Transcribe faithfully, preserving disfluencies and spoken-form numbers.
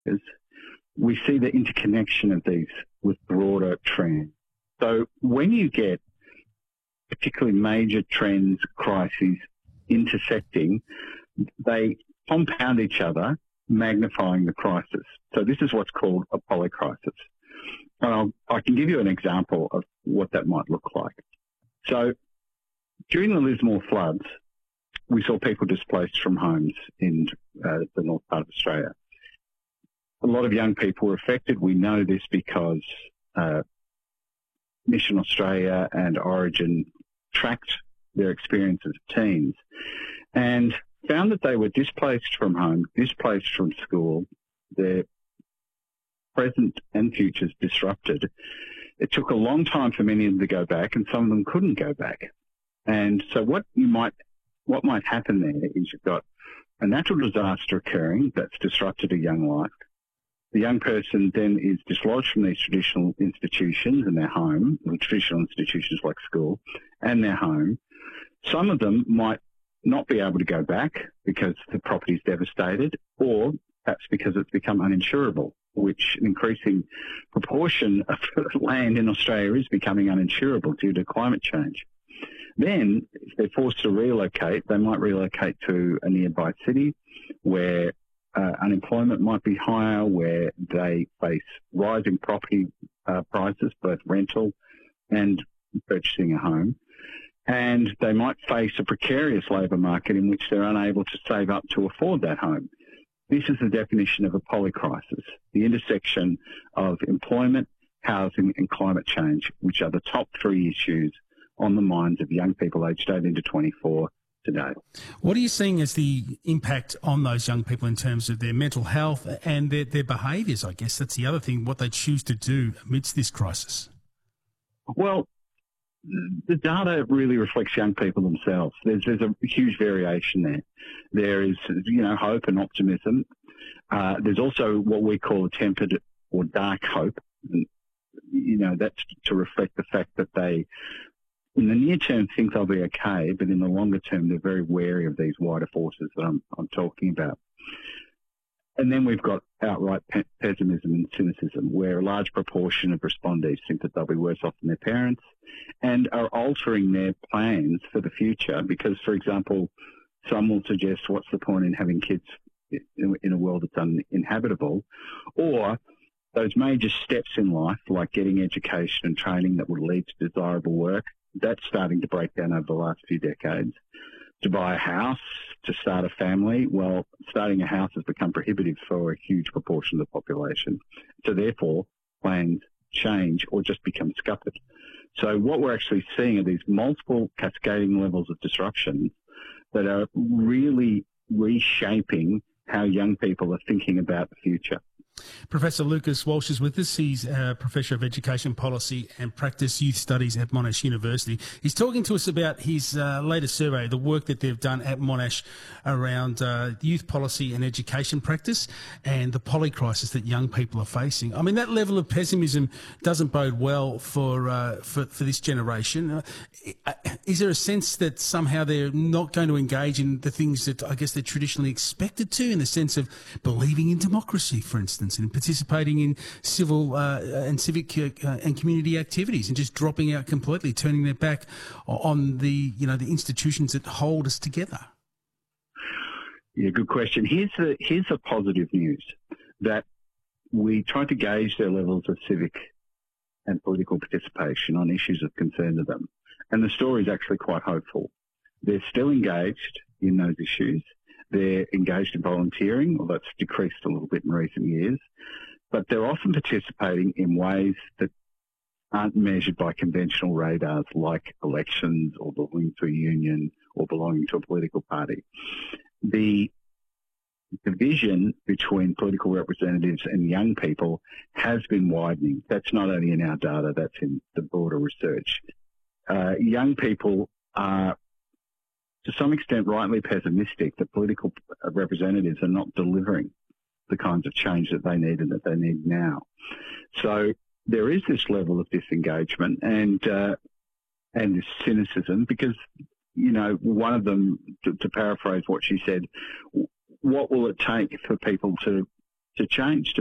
we see the interconnection of these with broader trends. So when you get particularly major trends, crises intersecting, they compound each other, magnifying the crisis. So this is what's called a polycrisis. And I'll, I can give you an example of what that might look like. So during the Lismore floods, we saw people displaced from homes in uh, the north part of Australia. A lot of young people were affected. We know this because uh, Mission Australia and Origin tracked their experiences of teens and found that they were displaced from home, displaced from school, their present and futures disrupted. It took a long time for many of them to go back, and some of them couldn't go back. And so what you might, what might happen there is you've got a natural disaster occurring that's disrupted a young life. The young person then is dislodged from these traditional institutions and their home, or traditional institutions like school, and their home. Some of them might not be able to go back because the property is devastated, or perhaps because it's become uninsurable, which an increasing proportion of land in Australia is becoming uninsurable due to climate change. Then, if they're forced to relocate, they might relocate to a nearby city where uh, unemployment might be higher, where they face rising property uh, prices, both rental and purchasing a home. And they might face a precarious labour market in which they're unable to save up to afford that home. This is the definition of a polycrisis, the intersection of employment, housing and climate change, which are the top three issues on the minds of young people aged eighteen to twenty-four today. What are you seeing as the impact on those young people in terms of their mental health and their, their behaviours? I guess that's the other thing, what they choose to do amidst this crisis. Well, the data really reflects young people themselves. There's, there's a huge variation there. There is, you know, hope and optimism. Uh, there's also what we call a tempered or dark hope. And, you know, that's to reflect the fact that they, in the near term, think they'll be okay, but in the longer term, they're very wary of these wider forces that I'm, I'm talking about. And then we've got outright pe- pessimism and cynicism, where a large proportion of respondees think that they'll be worse off than their parents and are altering their plans for the future because, for example, some will suggest what's the point in having kids in, in a world that's uninhabitable, or those major steps in life, like getting education and training that would lead to desirable work, that's starting to break down over the last few decades. To buy a house, to start a family, well, starting a house has become prohibitive for a huge proportion of the population. So therefore, plans change or just become scuppered. So what we're actually seeing are these multiple cascading levels of disruption that are really reshaping how young people are thinking about the future. Professor Lucas Walsh is with us. He's a Professor of Education Policy and Practice Youth Studies at Monash University. He's talking to us about his uh, latest survey, the work that they've done at Monash around uh, youth policy and education practice and the polycrisis that young people are facing. I mean, that level of pessimism doesn't bode well for uh, for, for this generation. Uh, is there a sense that somehow they're not going to engage in the things that I guess they're traditionally expected to, in the sense of believing in democracy, for instance, and participating in civil uh, and civic uh, and community activities, and just dropping out completely, turning their back on the, you know, the institutions that hold us together? Yeah, good question. Here's the here's the positive news, that we try to gauge their levels of civic and political participation on issues of concern to them, and the story is actually quite hopeful. They're still engaged in those issues. They're engaged in volunteering, although it's decreased a little bit in recent years, but they're often participating in ways that aren't measured by conventional radars, like elections or belonging to a union or belonging to a political party. The division between political representatives and young people has been widening. That's not only in our data, that's in the broader research. Uh, young people are, to some extent, rightly pessimistic that political representatives are not delivering the kinds of change that they need and that they need now. So there is this level of disengagement and uh, and this cynicism because, you know, one of them, to, to paraphrase what she said, what will it take for people to to change, to